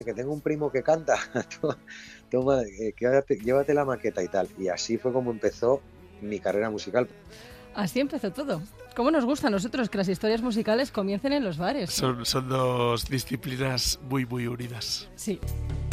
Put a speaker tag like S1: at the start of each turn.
S1: que tengo un primo que canta, toma, llévate la maqueta y tal. Y así fue como empezó mi carrera musical.
S2: Así empezó todo. ¿Cómo nos gusta a nosotros que las historias musicales comiencen en los bares?
S3: Son dos disciplinas muy, muy unidas.
S2: Sí.